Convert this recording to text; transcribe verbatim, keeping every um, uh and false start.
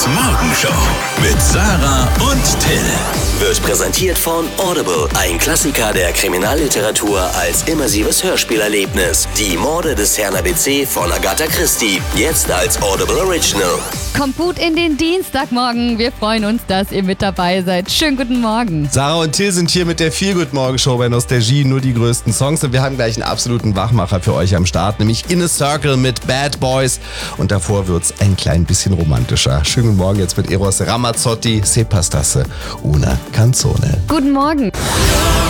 Morgenshow mit Sarah und Till. Wird präsentiert von Audible, ein Klassiker der Kriminalliteratur als immersives Hörspielerlebnis. Die Morde des Herrn A B C von Agatha Christie, jetzt als Audible Original. Kommt gut in den Dienstagmorgen. Wir freuen uns, dass ihr mit dabei seid. Schönen guten Morgen. Sarah und Till sind hier mit der Feel-Good-Morgen-Show bei Nostalgie, nur die größten Songs. Und wir haben gleich einen absoluten Wachmacher für euch am Start, nämlich In a Circle mit Bad Boys. Und davor wird's ein klein bisschen romantischer. Schönen guten Morgen jetzt mit Eros Ramazzotti, Se bastasse una canzone. Guten Morgen.